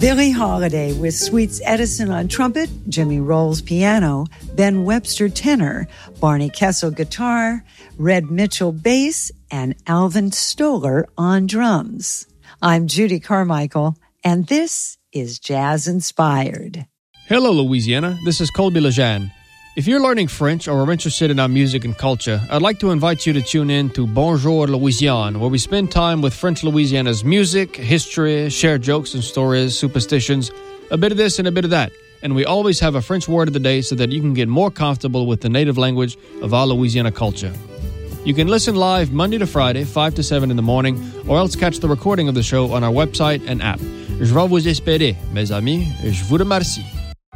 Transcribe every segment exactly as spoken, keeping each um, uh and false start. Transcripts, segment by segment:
Billie Holiday with Sweets Edison on trumpet, Jimmy Rolls piano, Ben Webster tenor, Barney Kessel guitar, Red Mitchell bass, and Alvin Stoller on drums. I'm Judy Carmichael, and this is Jazz Inspired. Hello, Louisiana. This is Colby Lejeune. If you're learning French or are interested in our music and culture, I'd like to invite you to tune in to Bonjour Louisiane, where we spend time with French Louisiana's music, history, share jokes and stories, superstitions, a bit of this and a bit of that. And we always have a French word of the day so that you can get more comfortable with the native language of our Louisiana culture. You can listen live Monday to Friday, five to seven in the morning, or else catch the recording of the show on our website and app. Je vais vous espérer, mes amis, et je vous remercie.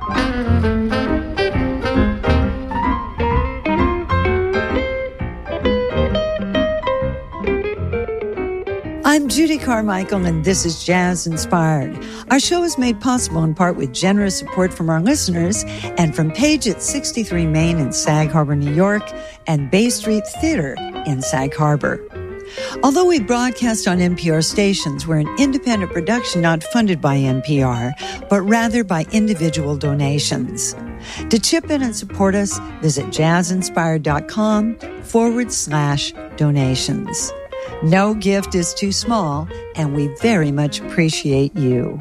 I'm Judy Carmichael, and this is Jazz Inspired. Our show is made possible in part with generous support from our listeners and from Page at sixty-three Main in Sag Harbor, New York, and Bay Street Theater in Sag Harbor. Although we broadcast on N P R stations, we're an independent production not funded by N P R, but rather by individual donations. To chip in and support us, visit jazzinspired.com forward slash donations. No gift is too small, and we very much appreciate you.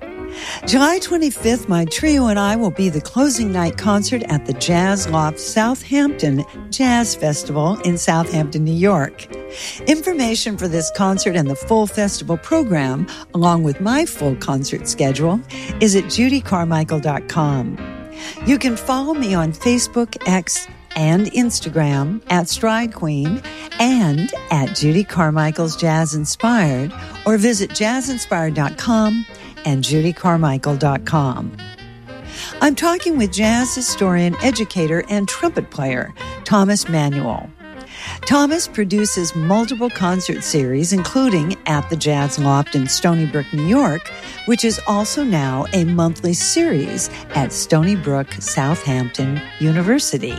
July twenty-fifth, my trio and I will be the closing night concert at the Jazz Loft Southampton Jazz Festival in Southampton, New York. Information for this concert and the full festival program, along with my full concert schedule, is at judy carmichael dot com. You can follow me on Facebook, X, and Instagram at Stride Queen and at Judy Carmichael's Jazz Inspired, or visit jazz inspired dot com and judy carmichael dot com. I'm talking with jazz historian, educator, and trumpet player Thomas Manuel. Thomas produces multiple concert series, including At the Jazz Loft in Stony Brook, New York, which is also now a monthly series at Stony Brook Southampton University.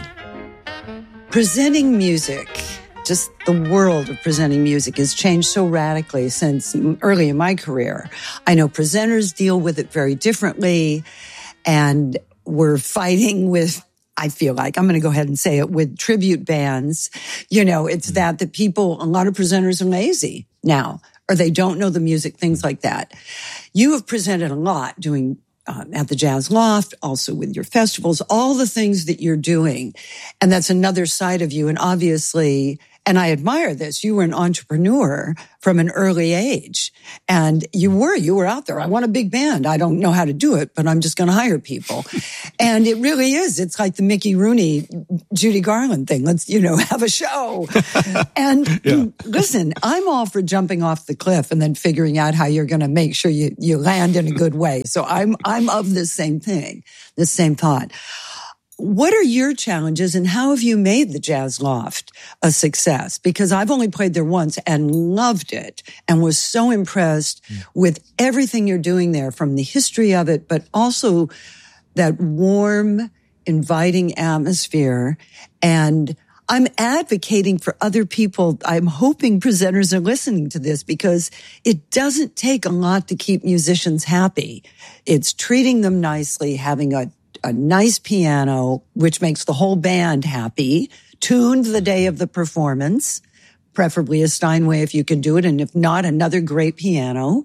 Presenting music, just the world of presenting music has changed so radically since early in my career. I know presenters deal with it very differently, and we're fighting with, I feel like, I'm going to go ahead and say it, with tribute bands. You know, it's that the people, a lot of presenters are lazy now, or they don't know the music, things like that. You have presented a lot doing Um, at the Jazz Loft, also with your festivals, all the things that you're doing. And that's another side of you. And obviously, and I admire this, you were an entrepreneur from an early age. And you were, you were out there. I want a big band. I don't know how to do it, but I'm just going to hire people. And it really is. It's like the Mickey Rooney, Judy Garland thing. Let's, you know, have a show. And yeah. Listen, I'm all for jumping off the cliff and then figuring out how you're going to make sure you, you land in a good way. So I'm, I'm of the same thing, the same thought. What are your challenges, and how have you made the Jazz Loft a success? Because I've only played there once and loved it and was so impressed mm. with everything you're doing there, from the history of it, but also that warm, inviting atmosphere. And I'm advocating for other people. I'm hoping presenters are listening to this, because it doesn't take a lot to keep musicians happy. It's treating them nicely, having a a nice piano, which makes the whole band happy, tuned the day of the performance, preferably a Steinway if you can do it, and if not, another great piano.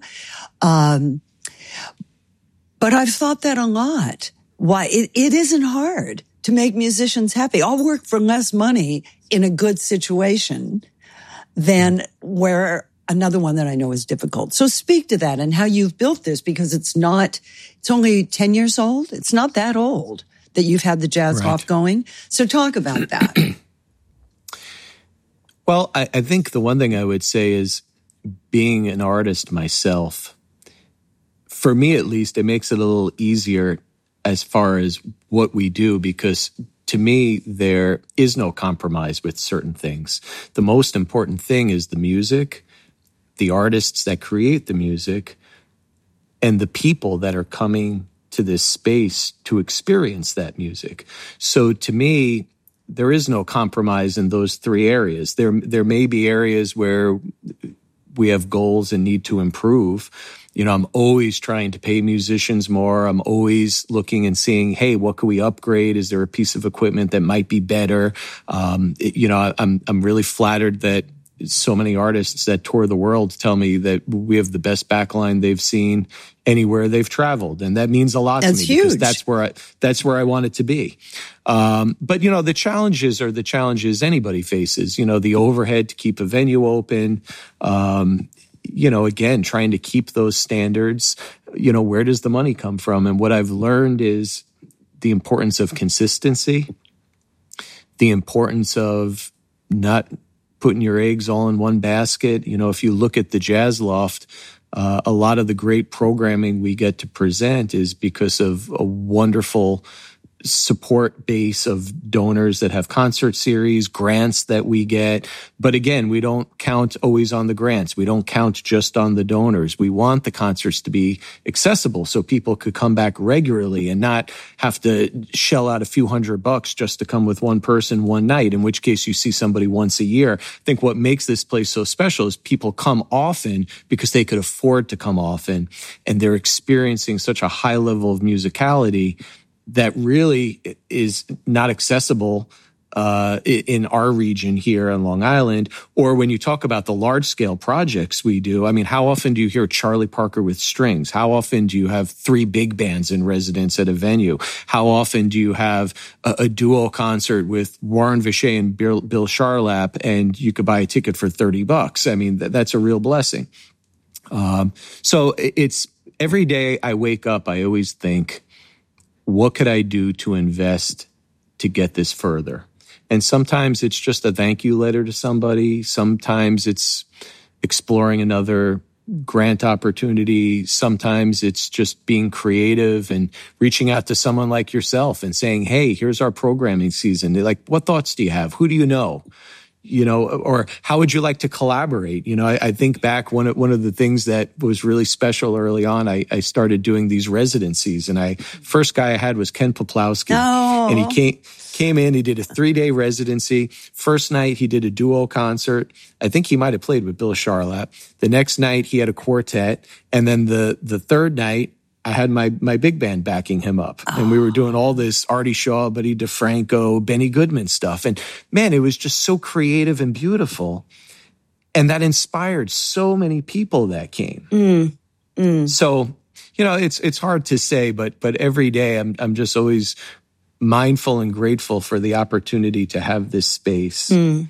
Um, but I've thought that a lot. Why? It, it isn't hard to make musicians happy. I'll work for less money in a good situation than where another one that I know is difficult. So speak to that and how you've built this, because it's not, it's only ten years old. It's not that old that you've had the Jazz Loft going. So talk about that. Well, I, I think the one thing I would say is, being an artist myself, for me at least, it makes it a little easier as far as what we do, because to me, there is no compromise with certain things. The most important thing is the music, the artists that create the music, and the people that are coming to this space to experience that music. So to me, there is no compromise in those three areas. There, there may be areas where we have goals and need to improve, You know, I'm always trying to pay musicians more. I'm always looking and seeing, hey, what can we upgrade? Is there a piece of equipment that might be better? Um, it, you know, I'm I'm really flattered that so many artists that tour the world tell me that we have the best backline they've seen anywhere they've traveled. And that means a lot that's to me huge. because that's where I, that's where I want it to be. Um, but, you know, the challenges are the challenges anybody faces, you know, the overhead to keep a venue open, um, you know, again, trying to keep those standards, you know, where does the money come from? And what I've learned is the importance of consistency, the importance of not putting your eggs all in one basket. You know, if you look at the Jazz Loft, uh, a lot of the great programming we get to present is because of a wonderful support base of donors that have concert series, grants that we get. But again, we don't count always on the grants. We don't count just on the donors. We want the concerts to be accessible so people could come back regularly and not have to shell out a few hundred bucks just to come with one person one night, in which case you see somebody once a year. I think what makes this place so special is people come often because they could afford to come often, and they're experiencing such a high level of musicality that really is not accessible uh, in our region here on Long Island. Or when you talk about the large-scale projects we do, I mean, how often do you hear Charlie Parker with strings? How often do you have three big bands in residence at a venue? How often do you have a, a duo concert with Warren Vichet and Bill, Bill Charlap, and you could buy a ticket for thirty bucks? I mean, th- that's a real blessing. Um, so it's every day I wake up, I always think, what could I do to invest to get this further? And sometimes it's just a thank you letter to somebody. Sometimes it's exploring another grant opportunity. Sometimes it's just being creative and reaching out to someone like yourself and saying, hey, here's our programming season. They're like, what thoughts do you have? Who do you know? You know, or how would you like to collaborate? You know, I, I think back one of, one of the things that was really special early on, I, I started doing these residencies, and I first guy I had was Ken Poplawski, oh. and he came came in. He did a three day residency. First night he did a duo concert. I think he might have played with Bill Charlap. The next night he had a quartet, and then the the third night I had my my big band backing him up. Oh. And we were doing all this Artie Shaw, Buddy DeFranco, Benny Goodman stuff. And man, it was just so creative and beautiful. And that inspired so many people that came. Mm. Mm. So, you know, it's it's hard to say, but but every day I'm I'm just always mindful and grateful for the opportunity to have this space mm.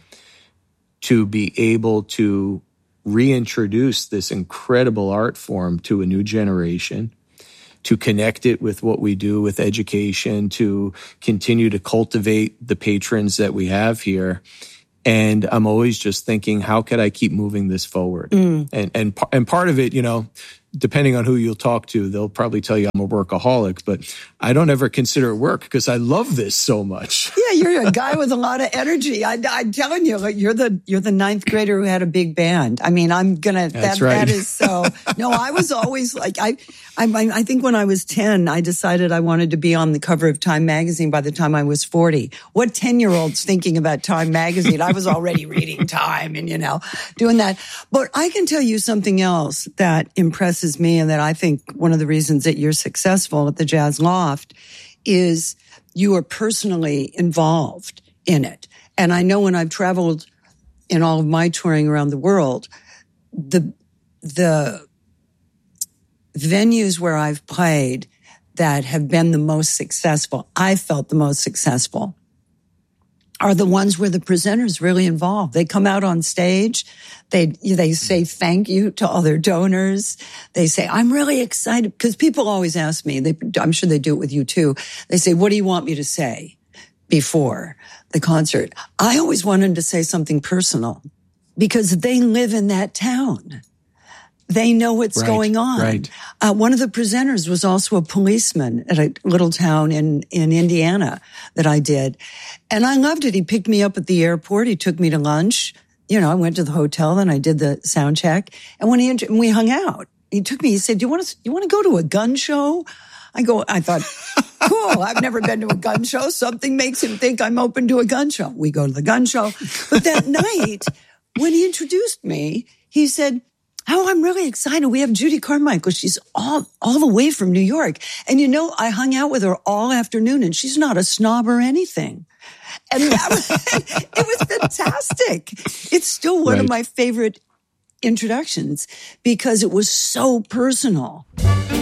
to be able to reintroduce this incredible art form to a new generation, to connect it with what we do with education, to continue to cultivate the patrons that we have here. And I'm always just thinking, how could I keep moving this forward? Mm. And, and, and part of it, you know, depending on who you'll talk to, they'll probably tell you I'm a workaholic, but I don't ever consider it work because I love this so much. Yeah, you're a guy with a lot of energy. I, I'm telling you, like, you're the you're the ninth grader who had a big band. I mean, I'm gonna. That's that, right. That is so. No, I was always like I, I. I think when I was ten, I decided I wanted to be on the cover of Time magazine. By the time I was forty, what ten-year-old's thinking about Time magazine? I was already reading Time and you know doing that. But I can tell you something else that impresses me, and that I think one of the reasons that you're successful at the Jazz Loft is you are personally involved in it. And I know when I've traveled in all of my touring around the world, the the venues where I've played that have been the most successful, I felt the most successful, are the ones where the presenter's really involved. They come out on stage. They, they say thank you to all their donors. They say, I'm really excited. Because people always ask me, they, I'm sure they do it with you too. They say, what do you want me to say before the concert? I always want them to say something personal because they live in that town. They know what's right, going on. Right. Uh, one of the presenters was also a policeman at a little town in, in Indiana that I did. And I loved it. He picked me up at the airport. He took me to lunch. You know, I went to the hotel and I did the sound check. And when he, and we hung out, he took me, he said, do you want to, you want to go to a gun show? I go, I thought, cool. I've never been to a gun show. Something makes him think I'm open to a gun show. We go to the gun show. But that night, when he introduced me, he said, Oh, I'm really excited. We have Judy Carmichael. She's all, all the way from New York. And you know, I hung out with her all afternoon and she's not a snob or anything. And that was, it was fantastic. It's still one right. of my favorite introductions because it was so personal.